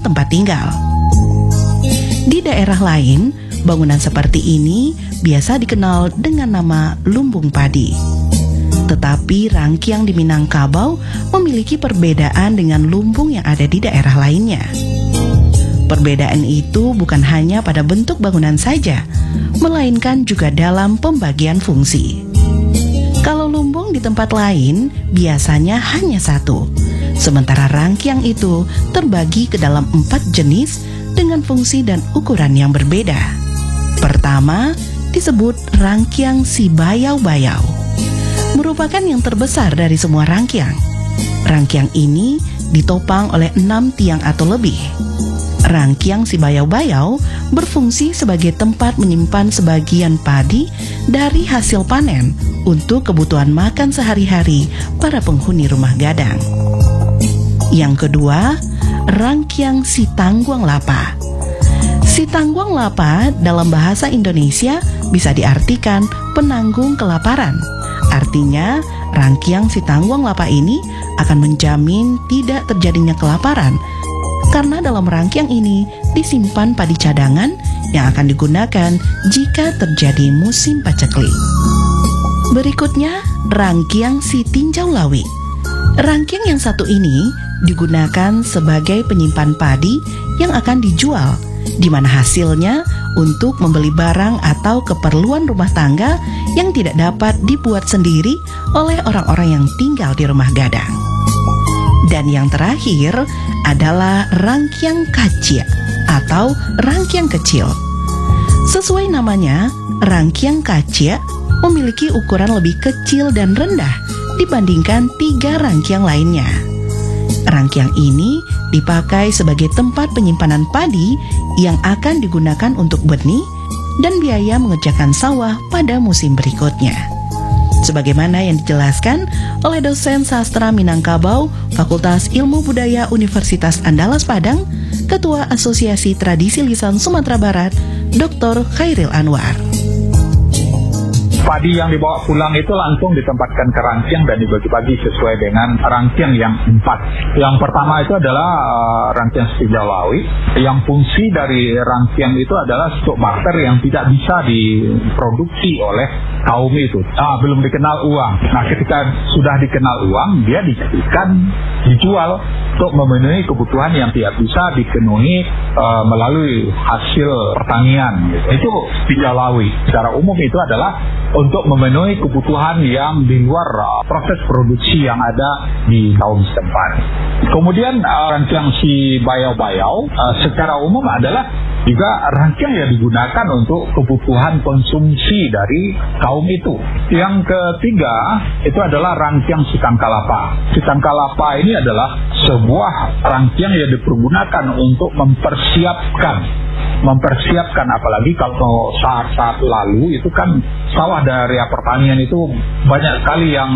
tempat tinggal. Di daerah lain, bangunan seperti ini biasa dikenal dengan nama lumbung padi. Tetapi Rangkyang di Minangkabau memiliki perbedaan dengan lumbung yang ada di daerah lainnya. Perbedaan itu bukan hanya pada bentuk bangunan saja, melainkan juga dalam pembagian fungsi. Kalau lumbung di tempat lain biasanya hanya satu, sementara Rangkyang itu terbagi ke dalam 4 jenis dengan fungsi dan ukuran yang berbeda. Pertama, disebut Rangkyang si Bayau-Bayau. Merupakan yang terbesar dari semua rangkyang. Rangkyang ini ditopang oleh 6 tiang atau lebih. Rangkyang si Bayau-Bayau berfungsi sebagai tempat menyimpan sebagian padi dari hasil panen untuk kebutuhan makan sehari-hari para penghuni rumah gadang. Yang kedua, Rangkyang si Tangguang Lapa. Si Tangguang Lapa dalam bahasa Indonesia bisa diartikan penanggung kelaparan. Artinya, Rangkyang si Tangguang Lapa ini akan menjamin tidak terjadinya kelaparan, karena dalam rangkyang ini disimpan padi cadangan yang akan digunakan jika terjadi musim paceklik. Berikutnya, Rangkyang si Tinjau Lawi. Rangkyang yang satu ini digunakan sebagai penyimpan padi yang akan dijual, di mana hasilnya untuk membeli barang atau keperluan rumah tangga yang tidak dapat dibuat sendiri oleh orang-orang yang tinggal di rumah gadang. Dan yang terakhir adalah Rangkyang Kacya atau rangkyang kecil. Sesuai namanya, Rangkyang Kacya memiliki ukuran lebih kecil dan rendah dibandingkan 3 rangkyang lainnya. Rangkyang ini dipakai sebagai tempat penyimpanan padi yang akan digunakan untuk benih dan biaya mengerjakan sawah pada musim berikutnya. Sebagaimana yang dijelaskan oleh dosen sastra Minangkabau, Fakultas Ilmu Budaya Universitas Andalas Padang, Ketua Asosiasi Tradisi Lisan Sumatera Barat, Dr. Khairil Anwar. Padi yang dibawa pulang itu langsung ditempatkan ke rangkyang dan dibagi-bagi sesuai dengan rangkyang yang 4. Yang pertama itu adalah rangkyang Tinjau Lawi. Yang fungsi dari rangkyang itu adalah stok barter yang tidak bisa diproduksi oleh kaum itu. Belum dikenal uang. Nah, ketika sudah dikenal uang, dia dijadikan dijual untuk memenuhi kebutuhan yang tidak bisa dipenuhi melalui hasil pertanian. Itu Tinjau Lawi. Secara umum itu adalah untuk memenuhi kebutuhan yang di luar proses produksi yang ada di kaum setempat. Kemudian rangkyang si Bayau-Bayau secara umum adalah juga rangkyang yang digunakan untuk kebutuhan konsumsi dari kaum itu. Yang ketiga itu adalah rangkyang si Tangkalapa. Si Tangkalapa ini adalah sebuah rangkyang yang dipergunakan untuk mempersiapkan apalagi kalau saat-saat lalu itu kan sawah dari pertanian itu banyak sekali yang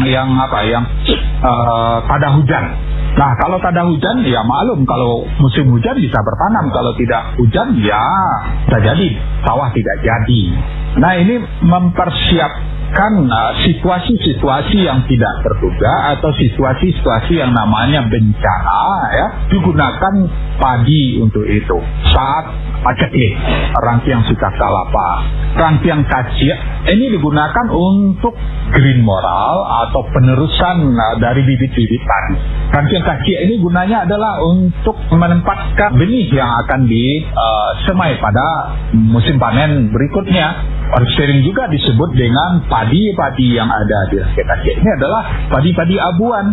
tada hujan. Nah, kalau tada hujan ya maklum, kalau musim hujan bisa bertanam, kalau tidak hujan ya bisa jadi sawah tidak jadi. Nah, ini mempersiapkan situasi-situasi yang tidak terduga atau situasi-situasi yang namanya bencana, ya, digunakan padi untuk itu. Saat paceklik, rangkyang si Tangkalapa, rangkyang Kacya ini digunakan untuk green moral atau penerusan dari bibit-bibit padi. Rangkyang Kacya ini gunanya adalah untuk menempatkan benih yang akan disemai pada musim panen berikutnya. Sering juga disebut dengan padi-padi yang ada di rangkyang Kacya ini adalah padi-padi abuan.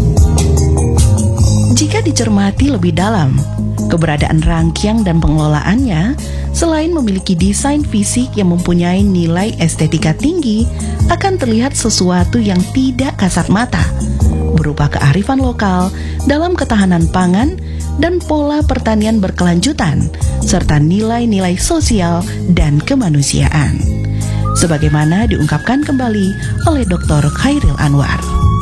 Jika dicermati lebih dalam, keberadaan rangkyang dan pengelolaannya, selain memiliki desain fisik yang mempunyai nilai estetika tinggi, akan terlihat sesuatu yang tidak kasat mata, berupa kearifan lokal dalam ketahanan pangan dan pola pertanian berkelanjutan, serta nilai-nilai sosial dan kemanusiaan. Sebagaimana diungkapkan kembali oleh Dr. Khairil Anwar.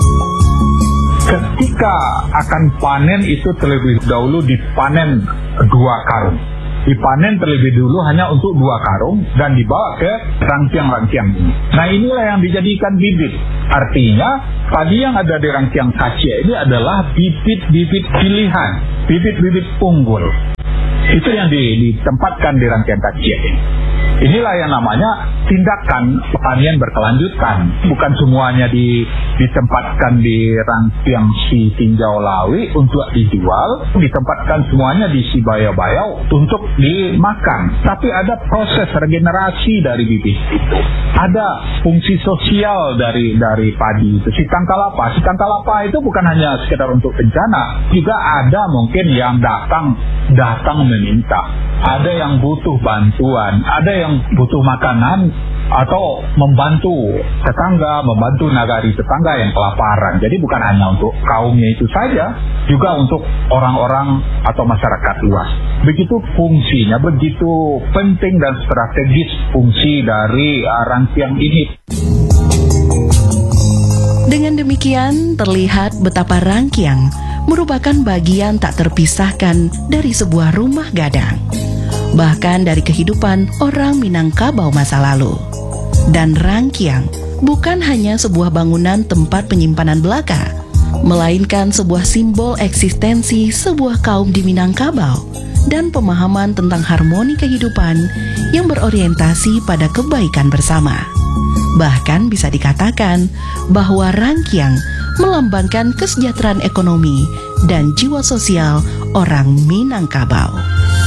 Ketika akan panen itu terlebih dahulu dipanen 2 karung. Dipanen terlebih dulu hanya untuk 2 karung dan dibawa ke rangkyang-rangkyang ini. Nah, inilah yang dijadikan bibit. Artinya padi yang ada di rangkyang Kacya ini adalah bibit-bibit pilihan, bibit-bibit unggul. Itu yang ditempatkan di rangkaian kajian ini. Inilah yang namanya tindakan pertanian berkelanjutan. Bukan semuanya ditempatkan di rangkaian si tinjau lawi untuk dijual, ditempatkan semuanya di si bayau-bayau untuk dimakan. Tapi ada proses regenerasi dari bibit itu. Ada fungsi sosial dari padi itu. Si tangkalapa itu bukan hanya sekedar untuk bencana, juga ada mungkin yang datang meminta. Ada yang butuh bantuan, ada yang butuh makanan, atau membantu tetangga, membantu nagari tetangga yang kelaparan. Jadi bukan hanya untuk kaumnya itu saja, juga untuk orang-orang atau masyarakat luas. Begitu fungsinya, begitu penting dan strategis fungsi dari rangkaian ini. Dengan demikian, terlihat betapa rangkaian merupakan bagian tak terpisahkan dari sebuah rumah gadang, bahkan dari kehidupan orang Minangkabau masa lalu. Dan rangkaian bukan hanya sebuah bangunan tempat penyimpanan belaka, melainkan sebuah simbol eksistensi sebuah kaum di Minangkabau dan pemahaman tentang harmoni kehidupan yang berorientasi pada kebaikan bersama. Bahkan bisa dikatakan bahwa rangkaian melambangkan kesejahteraan ekonomi dan jiwa sosial orang Minangkabau.